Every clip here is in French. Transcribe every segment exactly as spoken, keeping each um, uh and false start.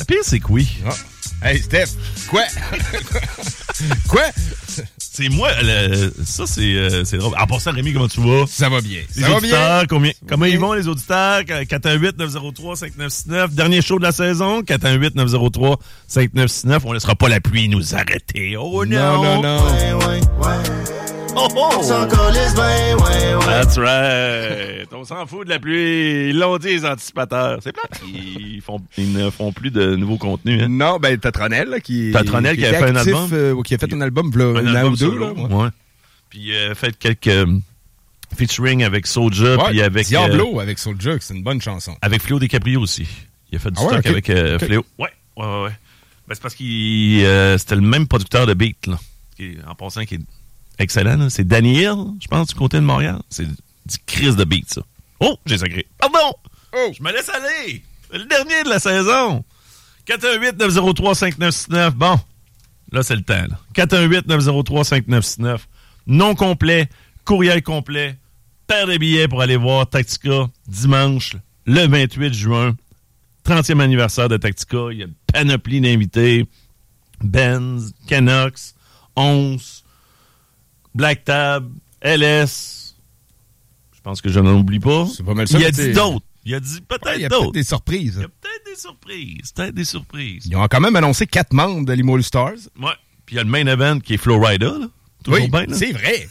pire, c'est que oui. Ah. Hey, Steph, quoi? Quoi? C'est moi, le, ça, c'est, euh, c'est drôle. En passant, Rémi, comment tu vas? Ça va bien. Les Ça va auditeurs, bien. combien, Ça comment va ils bien. vont, les auditeurs? quatre un huit neuf zéro trois cinq neuf six neuf. Dernier show de la saison. quatre un huit neuf zéro trois cinq neuf six neuf. On ne laissera pas la pluie nous arrêter. Oh non! Non, non, non. Ouais, ouais, ouais. Oh, oh. On s'en calisse, ben, ouais, ouais. That's right. On s'en fout de la pluie. Ils l'ont dit, les anticipateurs. C'est plate. Ils, font, ils ne font plus de nouveaux contenus. Hein. Non, ben, Tatronel, là, qui, Tatronel qui a était fait un actif, album. euh, qui a fait un album, là, Un un an album ou deux, solo. là. Ouais. Ouais. Puis, euh, fait quelques euh, featuring avec Soulja. Ouais, Puis avec. Diablo euh, avec Soulja, c'est une bonne chanson. Avec Fléau DiCaprio aussi. Il a fait du Ah ouais, stock okay. avec euh, Okay. Fléau. Ouais, ouais, ouais. ouais. Ben, c'est parce qu'il euh, c'était le même producteur de beat, là. Qui est, en passant, qui est excellent, là. C'est Daniel, je pense, du côté de Montréal. C'est du Chris de beat, ça. Oh, j'ai sacré. Pardon! Oh! Je me laisse aller! C'est le dernier de la saison. quatre un huit neuf zéro trois cinq neuf six neuf. Bon, là, c'est le temps, là. quatre un huit neuf zéro trois cinq neuf six neuf. Nom complet, courriel complet, paire de billets pour aller voir Tactica dimanche, le vingt-huit juin. trentième anniversaire de Tactica. Il y a une panoplie d'invités. Benz, Canucks, Once, Black Tab, L S. Je pense que je n'en oublie pas. C'est pas mal ça. Il a mais dit t'sais- d'autres. Il a dit peut-être Ouais, il y a d'autres. peut-être des surprises. Il y a peut-être des surprises. Peut-être des surprises. Ils ont quand même annoncé quatre membres de l'Imo Stars. Ouais. Puis il y a le main event qui est Flowrider, là. Toujours Oui, bien, là. c'est vrai.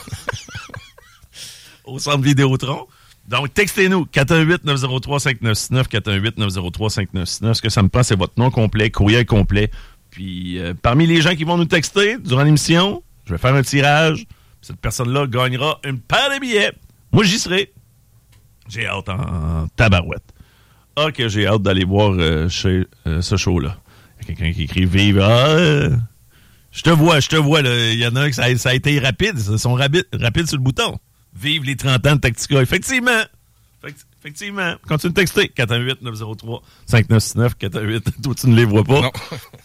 Au centre Vidéotron. Donc, textez-nous, quatre un huit neuf zéro trois cinq neuf six neuf, quatre un huit neuf zéro trois cinq neuf six neuf. Ce que ça me prend, c'est votre nom complet, courriel complet. Puis, euh, parmi les gens qui vont nous texter durant l'émission, je vais faire un tirage. Cette personne-là gagnera une paire de billets. Moi, j'y serai. J'ai hâte en, en tabarouette. Ah, que j'ai hâte d'aller voir euh, chez, euh, ce show-là. Il y a quelqu'un qui écrit « Vive! Ah, euh, je te vois, je te vois. Il y en a un qui ça, ça a été rapide. Ils sont rapides, rapides sur le bouton. Vive les trente ans de Tactica. Effectivement. Effectivement. Continue de texter. quatre un huit neuf zéro trois cinq neuf six neuf. quatre un huit. Toi, tu ne les vois pas. Non.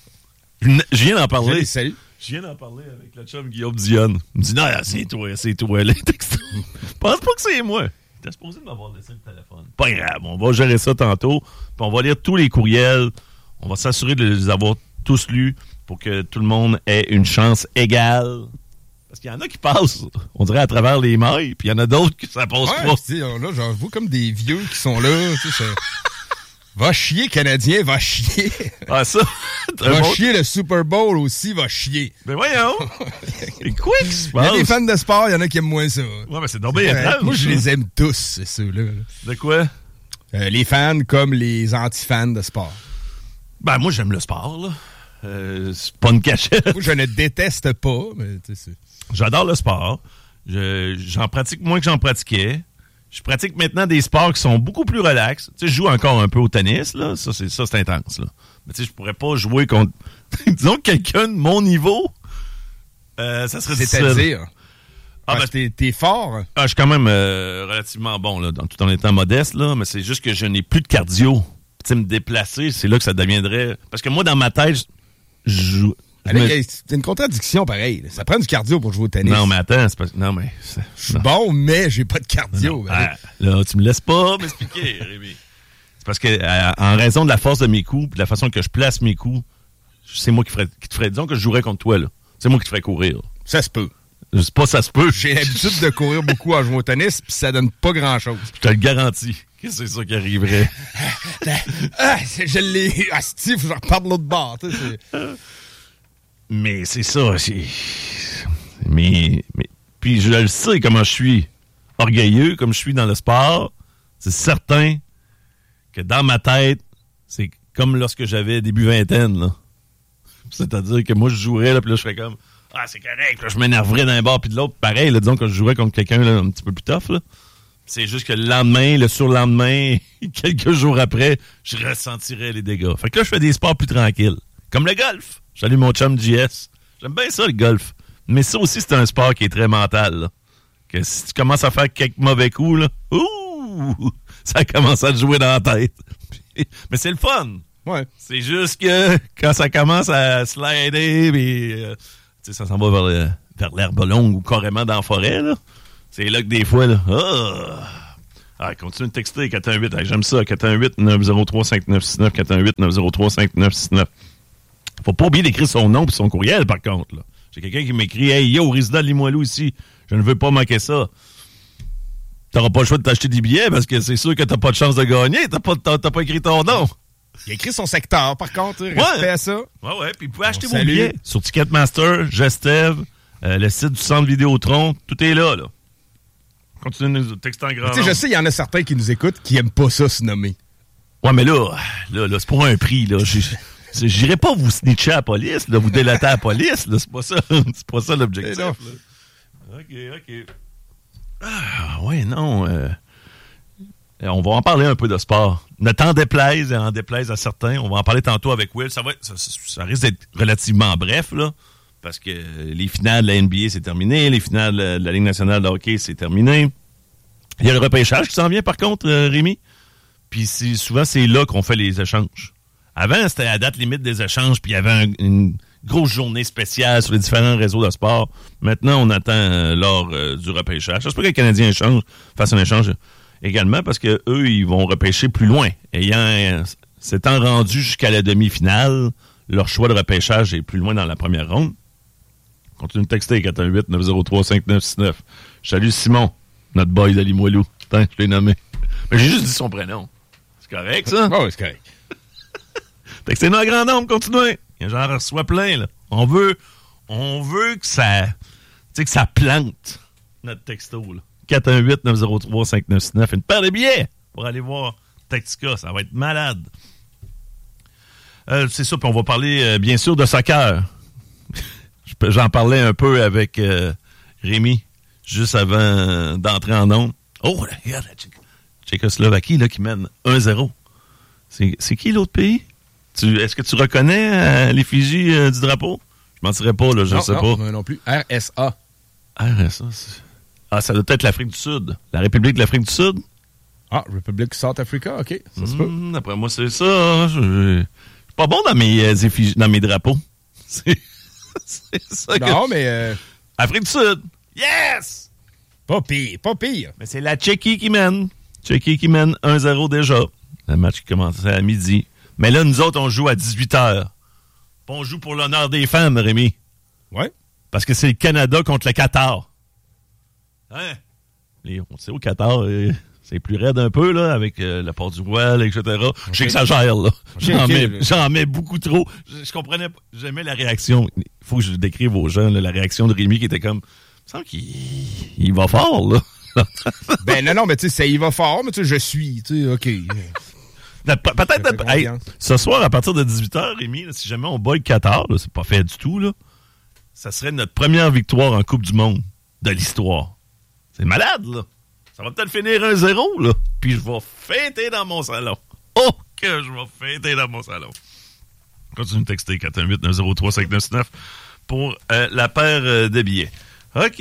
Je viens d'en parler. Salut. Je viens d'en parler avec le chum Guillaume Dionne. Il me dit, non, c'est toi, c'est toi, les textos. Pense pas que c'est moi. T'es supposé de m'avoir laissé le téléphone. Pas grave, on va gérer ça tantôt. Puis on va lire tous les courriels. On va s'assurer de les avoir tous lus pour que tout le monde ait une chance égale. Parce qu'il y en a qui passent, on dirait, à travers les mailles, puis il y en a d'autres qui ça passe Ouais, pas. tu sais, là, j'en vois comme des vieux qui sont là. Tu sais, ça- Va chier, Canadien, va chier. Ah, ça, Va un bon- chier, le Super Bowl aussi, va chier. Mais voyons! C'est quoi qui se Il y a passe? des fans de sport, il y en a qui aiment moins ça. Ouais, mais c'est donc bien Ouais, étrange, moi, je ça. les aime tous, c'est ceux-là. là. De quoi? Euh, les fans comme les anti-fans de sport. Ben, moi, j'aime le sport, là. Euh, c'est pas une cachette. Moi, je ne déteste pas, mais tu sais, c'est... J'adore le sport. Je, j'en pratique moins que j'en pratiquais. Je pratique maintenant des sports qui sont beaucoup plus relax. Tu sais, je joue encore un peu au tennis, là. Ça, c'est, ça, c'est intense, là. Mais tu sais, je pourrais pas jouer contre, disons, quelqu'un de mon niveau. Euh, ça serait difficile. C'est-à-dire... Ah, Ah, ben, t'es, t'es fort. ah, je suis quand même euh, relativement bon, là, dans, tout en étant modeste, là. Mais c'est juste que je n'ai plus de cardio. Tu sais, me déplacer, c'est là que ça deviendrait... Parce que moi, dans ma tête, je, je joue... je Allez, me- hey, c'est une contradiction pareille. là. Ça prend du cardio pour jouer au tennis. Non, mais attends, c'est pas... Non, mais... c'est- Je suis non. bon, mais j'ai pas de cardio. Non. ben, Ah, là, tu me laisses pas m'expliquer, Rémi. C'est parce que, euh, en raison de la force de mes coups, et de la façon que je place mes coups, c'est moi qui, ferais, qui te ferais. Disons que je jouerais contre toi, là. C'est moi qui te ferais courir. Ça se peut. Je sais pas, ça se peut. J'ai l'habitude de courir beaucoup en jouant au tennis, puis ça donne pas grand-chose. Je te le garantis que c'est ça qui arriverait. Ah, c'est- je l'ai... Ah, Steve, faut que je reparte de l'autre bord. tu sais, c'est- Mais c'est ça, c'est. Mais, mais. Puis je le sais comment je suis orgueilleux, comme je suis dans le sport. C'est certain que dans ma tête, c'est comme lorsque j'avais début vingtaine, là. C'est-à-dire que moi, je jouerais, là, puis là, je ferais comme. Ah, c'est correct, là, je m'énerverais d'un bord puis de l'autre. Pareil, là, disons que je jouerais contre quelqu'un là, un petit peu plus tough, là. C'est juste que le lendemain, le surlendemain, quelques jours après, je ressentirais les dégâts. Fait que là, je fais des sports plus tranquilles. Comme le golf. J'allume mon chum J S. J'aime bien ça, le golf. Mais ça aussi, c'est un sport qui est très mental, là. Que si tu commences à faire quelques mauvais coups, là, ouh, ça commence à te jouer dans la tête. Mais c'est le fun. Ouais. C'est juste que quand ça commence à slider, puis euh, tu sais, ça s'en va vers, le- vers l'herbe longue ou carrément dans la forêt, là. C'est là que des fois, là, ah, Ah, continue de texter, quatre un huit. Ah, j'aime ça, quatre un huit neuf zéro trois cinq neuf six neuf, quatre un huit neuf zéro trois cinq neuf six neuf. Faut pas oublier d'écrire son nom et son courriel, par contre. Là. J'ai quelqu'un qui m'écrit « Hey, yo, résident de Limoilou ici, je ne veux pas manquer ça. » T'auras pas le choix de t'acheter des billets parce que c'est sûr que t'as pas de chance de gagner. T'as pas, t'as, t'as pas écrit ton nom. Il a écrit son secteur, par contre. Respect ouais. à ça. Ouais, ouais. Puis vous pouvez acheter On vos salue. billets sur Ticketmaster, Gestev, euh, le site du Centre Vidéotron. Tout est là, là. Continuez de nous texter en grand. Tu sais, je sais, il y en a certains qui nous écoutent qui aiment pas ça se nommer. Ouais, mais là, là, là c'est pour un prix, là. J'ai, j'irai pas vous snitcher à la police, là, vous délater à la police, là. C'est pas ça, c'est pas ça l'objectif, là. OK, OK. Ah, ouais, non. Euh, on va en parler un peu de sport. Ne t'en déplaise et en déplaise à certains. On va en parler tantôt avec Will. Ça, va, ça, ça risque d'être relativement bref, là. Parce que les finales de la N B A, c'est terminé. Les finales de la Ligue nationale de hockey, c'est terminé. Il y a le repêchage qui s'en vient, par contre, euh, Rémi. Puis c'est, souvent, c'est là qu'on fait les échanges. Avant, c'était à la date limite des échanges, puis il y avait un, une grosse journée spéciale sur les différents réseaux de sport. Maintenant, on attend euh, lors euh, du repêchage. J'espère que les Canadiens échangent, fassent un échange également, parce que eux, ils vont repêcher plus loin. Ayant, euh, s'étant rendu jusqu'à la demi-finale, leur choix de repêchage est plus loin dans la première ronde. Continue de texter, quatre un huit neuf zéro trois cinq neuf six neuf. Salut Simon, notre boy de Limoilou. Putain, je l'ai nommé. Mais j'ai juste dit son prénom. C'est correct, ça? Oh, c'est correct. Textez-nous en grand nombre, continuez. J'en reçois plein, là. On veut, on veut que ça, tu sais, que ça plante, notre texto, là. quatre un huit neuf zéro trois cinq neuf six neuf. Une paire de billets pour aller voir Tactica. Ça va être malade. Euh, c'est ça, puis on va parler, euh, bien sûr, de soccer. J'en parlais un peu avec euh, Rémi, juste avant euh, d'entrer en onde. Oh, regarde la Tchéc- Tchécoslovaquie, là, qui mène un zéro. C'est, c'est qui l'autre pays? Tu, est-ce que tu reconnais euh, l'effigie euh, du drapeau? Je m'en tirais pas, là, je ne sais non, pas. Non, non plus. R S A. R S A, c'est... Ah, ça doit être l'Afrique du Sud. La République de l'Afrique du Sud? Ah, République South Africa, OK. Ça se peut. Mmh, d'après moi, c'est ça. Hein. Je, je suis pas bon dans mes, euh, effigies, dans mes drapeaux. C'est, c'est ça que... Non, mais... Euh... Afrique du Sud! Yes! Pas pire, pas pire. Mais c'est la Tchéquie qui mène. Tchéquie qui mène un zéro déjà. Le match qui commençait à midi. Mais là, nous autres, on joue à dix-huit heures. Puis on joue pour l'honneur des femmes, Rémi. Ouais. Parce que c'est le Canada contre le Qatar. Hein? Les, on sait, au Qatar, euh, c'est plus raide un peu, là, avec euh, le port du voile, et cetera. Okay. Je sais que ça gère, là. Okay, j'en, okay, mets, j'en mets beaucoup trop. Je, je comprenais pas. J'aimais la réaction. Il faut que je décrive aux gens, là, la réaction de Rémi qui était comme... Il me semble qu'il il va fort, là. Ben non, non, mais tu sais, ça y va fort, mais tu sais, je suis, tu sais, OK. Peut-être, peut-être hey, ce soir, à partir de dix-huit heures, Rémi, là, si jamais on bat le Qatar, là, c'est pas fait du tout, là, ça serait notre première victoire en Coupe du Monde de l'histoire. C'est malade, là. Ça va peut-être finir un zéro, là. Puis je vais fêter dans mon salon. Oh, que je vais fêter dans mon salon. Continue de texter quatre un huit neuf zéro trois cinq neuf six neuf pour euh, la paire euh, de billets. OK.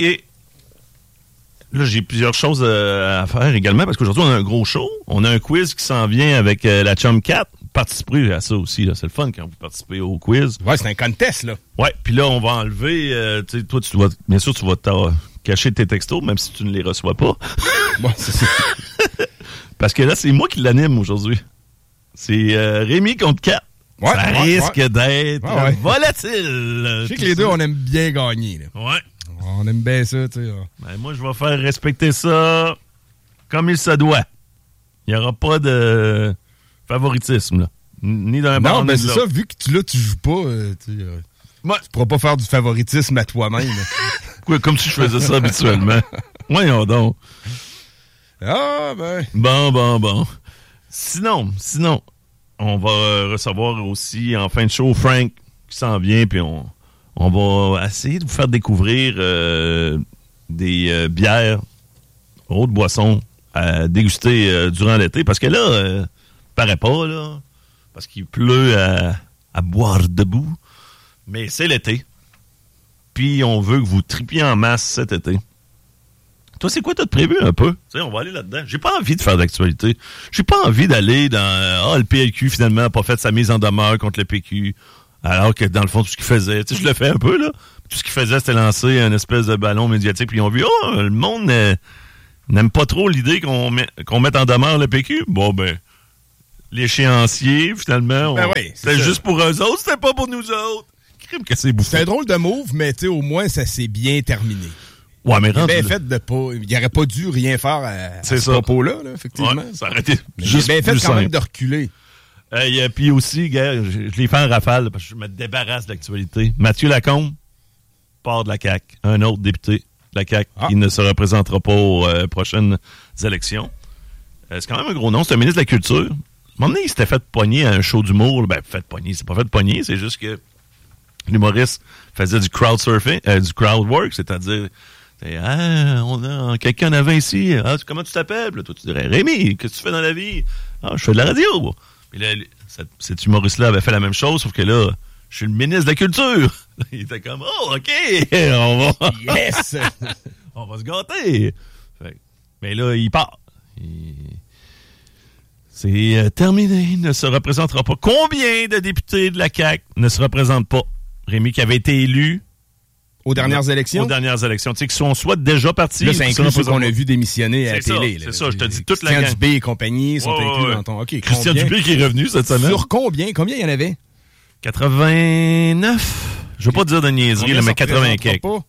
Là, j'ai plusieurs choses euh, à faire également parce qu'aujourd'hui, on a un gros show. On a un quiz qui s'en vient avec euh, la Chum quatre. Participez à ça aussi, là. C'est le fun quand vous participez au quiz. Ouais, c'est un contest, là. Ouais, puis là, on va enlever... Euh, tu sais, toi, tu vas, bien sûr, tu vas t'as, cacher tes textos, même si tu ne les reçois pas. Bon, c'est ça. Parce que là, c'est moi qui l'anime aujourd'hui. C'est euh, Rémi contre Kat. Ouais, ça ouais, risque ouais. d'être ouais, ouais. volatile. Je sais que les deux, on aime bien gagner, là. Ouais. On aime bien ça, tu sais. Ben, moi, je vais faire respecter ça comme il se doit. Il n'y aura pas de favoritisme, là. Ni d'un bord, Non, mais ni de c'est l'autre. ça, vu que tu, là, tu joues pas, euh, tu euh, Ouais. tu pourras pas faire du favoritisme à toi-même. Quoi, comme si je faisais ça habituellement. Voyons donc. Ah, ben... Bon, bon, bon. Sinon, sinon, on va euh, recevoir aussi en fin de show Frank qui s'en vient, puis on, on va essayer de vous faire découvrir euh, des euh, bières, autres boissons à déguster euh, durant l'été. Parce que là, euh, paraît pas, là, parce qu'il pleut à, à boire debout, mais c'est l'été. Puis on veut que vous tripiez en masse cet été. Toi, c'est quoi t'as prévu un peu? T'sais, on va aller là-dedans. J'ai pas envie de faire d'actualité. J'ai pas envie d'aller dans... Ah, oh, le P L Q, finalement, n'a pas fait sa mise en demeure contre le P Q. Alors que, dans le fond, tout ce qu'il faisait... Tu sais, je le fais un peu, là. Tout ce qu'il faisait, c'était lancer un espèce de ballon médiatique. Puis ils ont vu, oh, le monde... Euh, n'aiment pas trop l'idée qu'on, met, qu'on mette en demeure le P Q. Bon, ben, l'échéancier, finalement, Ben on, oui, c'est c'était ça. juste pour eux autres, c'était pas pour nous autres. Crime que c'est bouffé. C'est un drôle de move, mais tu sais, au moins, ça s'est bien terminé. Ouais, mais Il rendu bien là. fait de pas. Il n'aurait pas dû rien faire à, à C'est ce ça. propos-là, là, effectivement. Ouais, ça aurait été Mais il juste a bien fait plus quand même simple. de reculer. Euh, puis aussi, gars, je, je les fais en rafale parce que je me débarrasse de l'actualité. Mathieu Lacombe part de la C A Q. Un autre député de la C A Q Ah. qui ne se représentera pas aux euh, prochaines élections. Euh, c'est quand même un gros nom. C'est un ministre de la Culture. À un moment donné, il s'était fait pogner à un show d'humour. là. Ben, fait pogner. C'est pas fait pogner. C'est juste que l'humoriste faisait du crowd surfing, euh, du crowd work, c'est-à-dire, c'est, ah, on a quelqu'un en avant ici. Ah, comment tu t'appelles? Là, toi, tu dirais, Rémi, qu'est-ce que tu fais dans la vie? Ah, je fais de la radio. Puis là, cet, cet humoriste-là avait fait la même chose, sauf que là, je suis le ministre de la Culture. Il était comme, oh, OK, on va, Yes! on va se gâter. Fait, mais là, il part. Il- C'est euh, terminé. Il ne se représentera pas. Combien de députés de la C A Q ne se représentent pas? Rémi, qui avait été élu Aux dernières élections? aux dernières élections. Tu sais, qui sont soit déjà partis... Là, ou ça qui se inclut ceux représentent qu'on a pas. vu démissionner à la C'est ça, télé. c'est là. ça, je te dis toute la Christian gang. Dubé et compagnie sont Ouais, inclus ouais, ouais. dans ton... OK, Christian combien? Dubé qui est revenu cette semaine. Sur combien? Combien il y en avait? quatre-vingt-neuf. Je veux pas dire de niaiserie, là, Combien mais ça quatre-vingts représentera quelques. pas?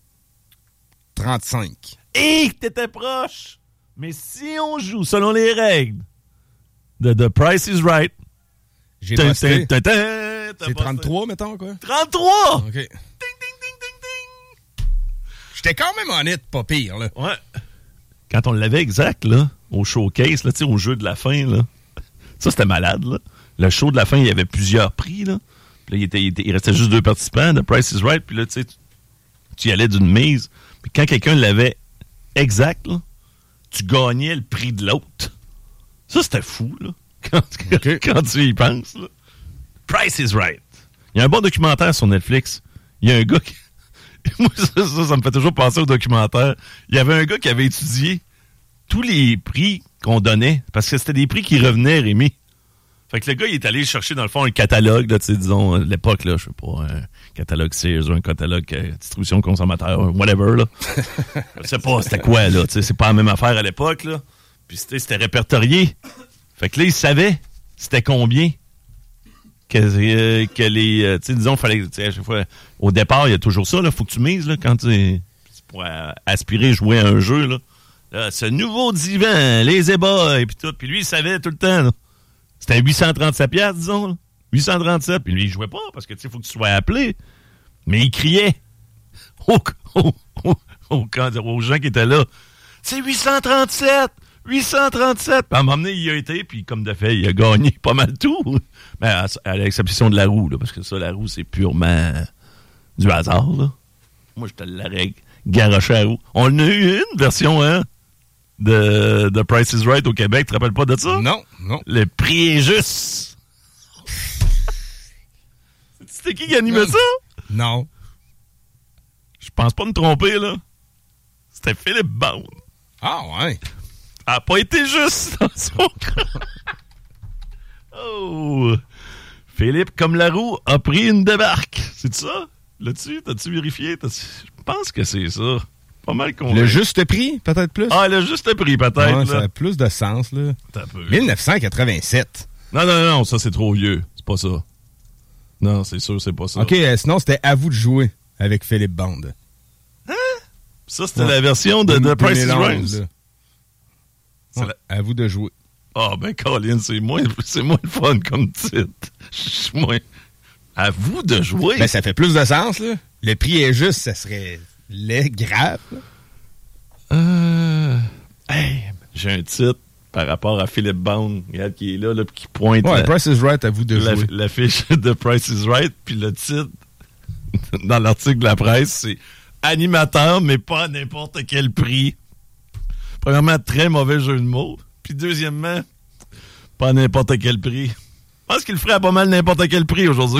trente-cinq. Hé, t'étais proche! Mais si on joue selon les règles de The Price is Right... J'ai tin, posté. tin, tin, tin, t'as C'est posté. trente-trois, mettons, quoi? trente-trois! OK. Ding, ding, ding, ding, ding! J'étais quand même honnête, pas pire, là. Ouais. Quand on l'avait exact, là, au showcase, là, tu sais, au jeu de la fin, là, ça, c'était malade, là. Le show de la fin, il y avait plusieurs prix, là. Puis là, il, était, il, était- il restait juste deux participants, The Price is Right, puis là, tu sais, tu, tu y allais d'une mise. Puis quand quelqu'un l'avait exact, là, tu gagnais le prix de l'autre. Ça, c'était fou, là. Quand, OK. quand tu y penses, là. Price is Right. Il y a un bon documentaire sur Netflix. Il y a un gars qui... Moi, ça, ça, ça me fait toujours penser au documentaire. Il y avait un gars qui avait étudié tous les prix qu'on donnait, parce que c'était des prix qui revenaient, Rémi. Fait que le gars, il est allé chercher, dans le fond, un catalogue, là, tu sais, disons, à l'époque, là, je sais pas, un catalogue Sears ou un catalogue euh, distribution consommateur, whatever, là. Je sais pas, c'était quoi, là, tu sais, c'est pas la même affaire à l'époque, là. Puis c'était, c'était répertorié. Fait que là, il savait c'était combien que, euh, que les, euh, tu sais, disons, fallait, tu sais, à chaque fois, au départ, il y a toujours ça, là, faut que tu mises, là, quand tu, pour euh, aspirer, jouer à un jeu, là. Là, ce nouveau divan, les ébats, et puis tout. Puis lui, il savait tout le temps, là. C'était huit cent trente-sept piastres, disons, là. huit cent trente-sept. Puis lui, il jouait pas, parce que, tu sais, il faut que tu sois appelé. Mais il criait aux, aux, aux, aux, aux gens qui étaient là. C'est huit cent trente-sept! huit cent trente-sept! Puis à un moment donné, il y a été, puis comme de fait, il a gagné pas mal tout. Mais à, à l'exception de la roue, là, parce que ça, la roue, c'est purement du hasard, là. Moi, je te l'aurais garoché à la roue. On a eu une version, hein, de, de Price is Right au Québec. Tu te rappelles pas de ça? Non, non. Le prix est juste. C'était qui qui animait ça? Non. Je pense pas me tromper, là. C'était Philippe Bond. Ah, ouais. Ça a pas été juste dans son cas. Oh! Philippe, comme la roue, a pris une débarque. C'est ça? Là-dessus, t'as-tu vérifié? T'as-tu... Je pense que c'est ça. Pas mal convaincu. Le juste prix, peut-être plus? Ah, le juste prix, peut-être. Ouais, là. ça a plus de sens, là. T'as un peu. mille neuf cent quatre-vingt-sept. Non, non, non, ça, c'est trop vieux. C'est pas ça. Non, c'est sûr, c'est pas ça. OK, euh, sinon, c'était À vous de jouer avec Philippe Bond. Ça, c'était Ouais. la version de The Price is deux mille Right. onze, là. C'est Ouais, la- À vous de jouer. Ah, ben, Colin, c'est moins, c'est moins le fun comme titre. Je suis moins... À vous de jouer. Ben, ça fait plus de sens, là. Le prix est juste, ça serait laid, grave. là. Euh... Hey, j'ai un titre par rapport à Philippe Bond, regarde, qui est là, là, puis qui pointe Ouais, la, Price is Right, à vous de la, jouer. la fiche de Price is Right, puis le titre dans l'article de la presse, c'est animateur, mais pas à n'importe quel prix. Premièrement, très mauvais jeu de mots. Puis deuxièmement, pas à n'importe quel prix. Je pense qu'il le ferait à pas mal n'importe quel prix aujourd'hui.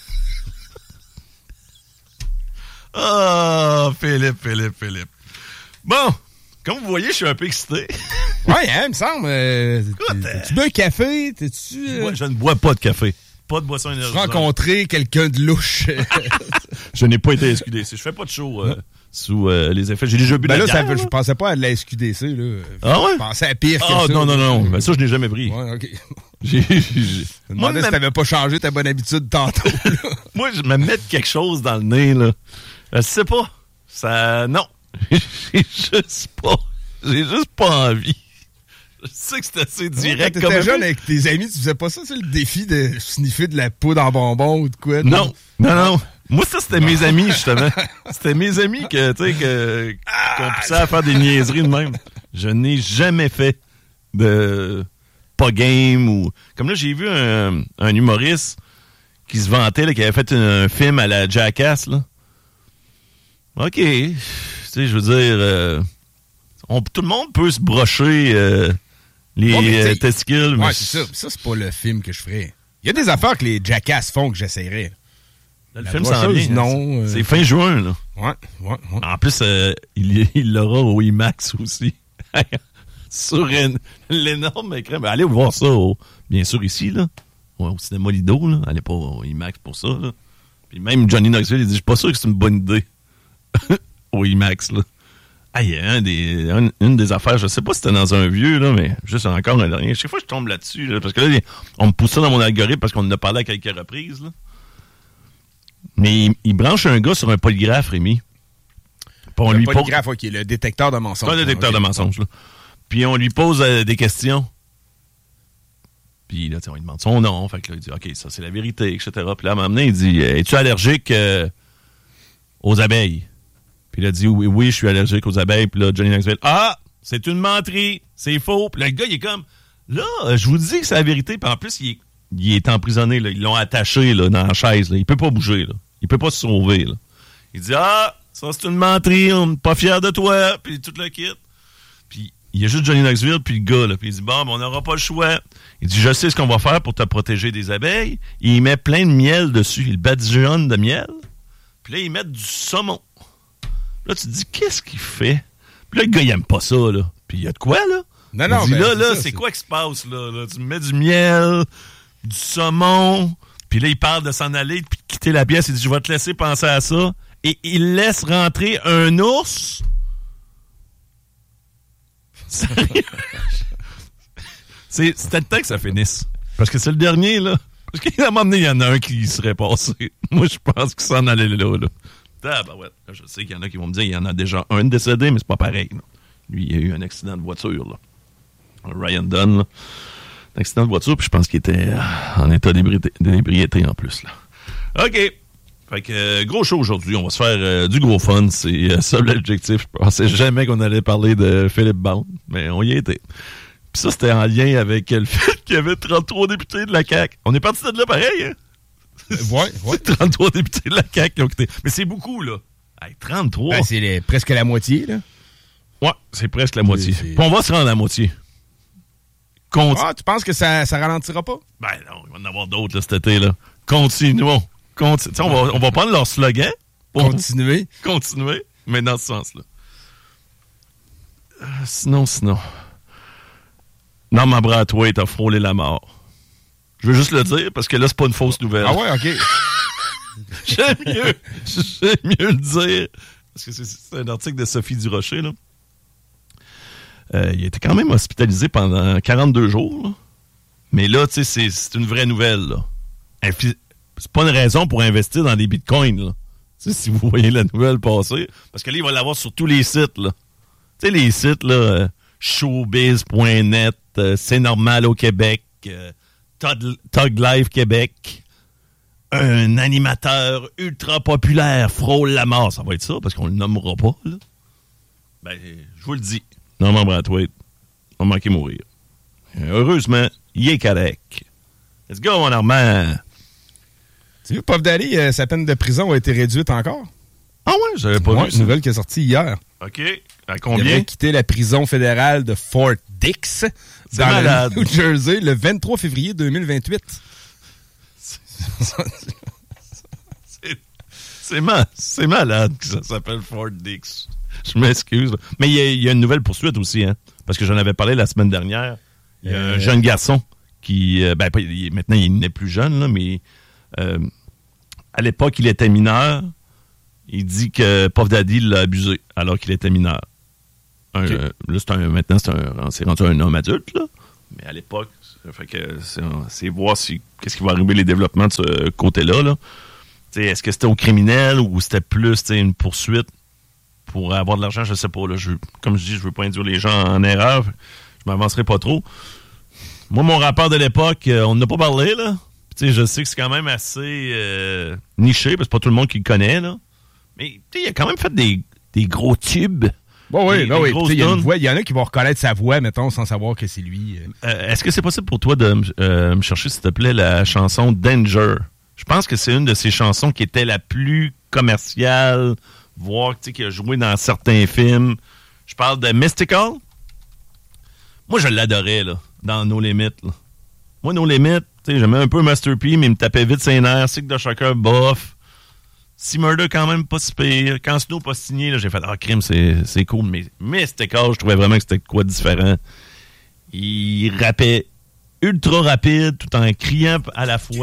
Ah, Philippe, Philippe, Philippe. Bon, comme vous voyez, je suis un peu excité. Ouais, hein, il me semble. Euh, Écoute, t'es- tu bois un café? T'es-tu euh, Moi, je ne bois pas de café. Pas de boisson énergisante. rencontré quelqu'un de louche? Je n'ai pas été S Q D C. Je fais pas de show euh, sous euh, les effets. J'ai déjà bu ben de là, la ça, bière. je pensais pas à de la S Q D C. Là. Ah ouais? Je pensais à pire que Ah, ça. non, non, non. Ben, ça, je n'ai jamais pris. Ouais, OK. J'ai, j'ai... Je me Moi, demandais me... si t'avais pas changé ta bonne habitude tantôt. Moi, je me mets quelque chose dans le nez, là. Je sais pas. Ça... Non. J'ai juste pas... J'ai juste pas envie. Je sais que c'est assez direct. Quand comme t'étais jeune peu. avec tes amis, tu faisais pas ça? C'est le défi de sniffer de la poudre en bonbon ou de quoi? Non. Non, non. Moi, ça, c'était mes amis, justement. C'était mes amis que, tu sais, que, qu'on poussait à faire des niaiseries de même. Je n'ai jamais fait de pas game ou... Comme là, j'ai vu un, un humoriste qui se vantait, là, qui avait fait un, un film à la Jackass, là. OK. Tu sais, je veux dire... Euh, on, tout le monde peut se brocher euh, les Ouais, euh, testicules. Ouais, mais c'est ça. Ça, c'est pas le film que je ferais. Il y a des affaires que les Jackass font que j'essayerais. Là, le La film s'en brocheuse, vient. non, euh, C'est fin juin, là. Ouais, ouais, ouais. En plus, euh, il, il l'aura au IMAX aussi. Sur un, l'énorme écran. Ben, allez voir ça, au, bien sûr, ici, là. Ouais, au cinéma Lido, là. Allez pas au IMAX pour ça, là. Puis même Johnny Knoxville, il dit, je suis pas sûr que c'est une bonne idée. Au IMAX, là. Ah, il y a un des, un, une des affaires, je sais pas si c'était dans un vieux, là, mais juste encore un dernier. Chaque fois, je tombe là-dessus, là, parce que là, on me pousse ça dans mon algorithme parce qu'on en a parlé à quelques reprises, là. Mais il, il branche un gars sur un polygraphe, Rémi. Puis on Le lui polygraphe, OK, le détecteur de mensonges. Pas le détecteur okay. de mensonges, là. Puis on lui pose euh, des questions. Puis là, on lui demande son nom. Fait que là, il dit, OK, ça, c'est la vérité, et cetera. Puis là, à un moment donné, il dit, es-tu allergique euh, aux abeilles? Puis il a dit, oui, oui, je suis allergique aux abeilles. Puis là, Johnny Knoxville, ah, c'est une menterie, c'est faux. Puis là, le gars, il est comme, là, je vous dis que c'est la vérité. Puis en plus, il est, il est emprisonné, là. Ils l'ont attaché là, dans la chaise. Là. Il peut pas bouger, là. Il peut pas se sauver, là. Il dit, ah, ça, c'est une menterie, on n'est pas fiers de toi. Puis tout le kit. Puis il y a juste Johnny Knoxville, puis le gars, là. Puis il dit, bon, ben, on n'aura pas le choix. Il dit, je sais ce qu'on va faire pour te protéger des abeilles. Il met plein de miel dessus. Il badigeonne de miel. Puis là, ils mettent du saumon. Là, tu te dis, qu'est-ce qu'il fait? Puis là, le gars, il aime pas ça, là. Puis il y a de quoi, là? Non, non, il dit, ben, là, c'est là, ça, c'est c'est... quoi qui se passe, là? là? Tu me mets du miel, du saumon. Puis là, il parle de s'en aller, puis de quitter la pièce. Il dit, je vais te laisser penser à ça. Et il laisse rentrer un ours. c'est, c'était le temps que ça finisse. Parce que c'est le dernier, là. Parce qu'à un moment donné, il y en a un qui serait passé. Moi, je pense qu'il s'en allait là, là. Ah, ben ouais. Je sais qu'il y en a qui vont me dire, il y en a déjà un décédé, mais c'est pas pareil, là. Lui, il a eu un accident de voiture, là. Ryan Dunn, là. Un accident de voiture, puis je pense qu'il était en état d'ébriété, d'ébriété en plus, là. OK. Fait que, euh, gros show aujourd'hui. On va se faire euh, du gros fun. C'est euh, ça l'objectif. Je pensais jamais qu'on allait parler de Philippe Bond, mais on y était. Puis ça, c'était en lien avec le fait qu'il y avait trente-trois députés de la C A Q. On est parti de là pareil, hein? Euh, ouais, ouais. trente-trois députés de la C A Q qui ont quitté. Mais c'est beaucoup, là. Hey, trente-trois. Ben, c'est les, presque la moitié, là. Ouais, c'est presque la moitié. C'est... Puis on va se rendre à la moitié. Conti- ah, tu penses que ça, ça ralentira pas? Ben non, il va y en avoir d'autres là, cet été, là. Continuons. Continu- on, va, on va prendre leur slogan pour Continuer. continuer, mais dans ce sens-là. Euh, sinon, sinon. Norman Brathwaite a frôlé la mort. Je veux juste le dire, parce que là, c'est pas une fausse nouvelle. Ah ouais, OK. J'aime mieux, j'aime mieux le dire. Parce que c'est, c'est un article de Sophie Durocher, là. Euh, il était quand même hospitalisé pendant quarante-deux jours, là. Mais là, tu sais, c'est, c'est une vraie nouvelle, là. Infi- c'est pas une raison pour investir dans des bitcoins, là. Tu sais, si vous voyez la nouvelle passer. Parce que là, il va l'avoir sur tous les sites, là. Tu sais, les sites, là, euh, showbiz point net, euh, C'est normal au Québec, euh, Tug, Tug Life Québec, un animateur ultra populaire frôle la mort. Ça va être ça, parce qu'on le nommera pas, là. Ben, je vous le dis. Norman Brathwaite a manqué mourir. Heureusement, il est correct. Let's go, mon Normand. Tu sais, Puff Daddy, euh, sa peine de prison a été réduite encore. Ah ouais, j'avais pas ouais, vu ça. Une nouvelle qui est sortie hier. OK. À Il combien? avait quitté la prison fédérale de Fort Dix, C'est dans malade. le New Jersey, le vingt-trois février deux mille vingt-huit. c'est, c'est, ma- c'est malade que ça s'appelle Fort Dix. Je m'excuse. Là. Mais il y, a, il y a une nouvelle poursuite aussi, hein? Parce que j'en avais parlé la semaine dernière. Il y a euh... un jeune garçon qui... Euh, ben, il, maintenant, il n'est plus jeune, là, mais euh, à l'époque, il était mineur. il dit que Puff Daddy l'a abusé alors qu'il était mineur. Un, Okay. euh, là, c'est un, maintenant, c'est, un, c'est rendu un homme adulte, là. Mais à l'époque, fait que c'est, c'est voir si, qu'est-ce qui va arriver, les développements de ce côté-là. Là. Est-ce que c'était au criminel ou c'était plus une poursuite pour avoir de l'argent? Je ne sais pas. Là, je, comme je dis, je ne veux pas induire les gens en erreur. Je m'avancerai pas trop. Moi, mon rappeur de l'époque, euh, on n'a pas parlé. Là. Je sais que c'est quand même assez euh, niché, parce que c'est pas tout le monde qui le connaît. Là. Mais il a quand même fait des, des gros tubes. Bon, oui, des, ben des oui. grosses Il y a une tonnes. voix, il y en a qui vont reconnaître sa voix, mettons, sans savoir que c'est lui. Euh, est-ce que c'est possible pour toi de euh, me chercher, s'il te plaît, la chanson Danger? Je pense que c'est une de ces chansons qui était la plus commerciale, voire qui a joué dans certains films. Je parle de Mystical. Moi, je l'adorais, là, dans No Limit. Là. Moi, No Limit, j'aimais un peu Master P, mais il me tapait vite ses nerfs. Sick de Shocker, bof. Si Murder, quand même, pas si pire. Quand Snoop a signé, là, j'ai fait « Ah, crime, c'est, c'est cool. » Mais Mystical, je trouvais vraiment que c'était quoi de différent. Il rappait ultra rapide, tout en criant à la fois.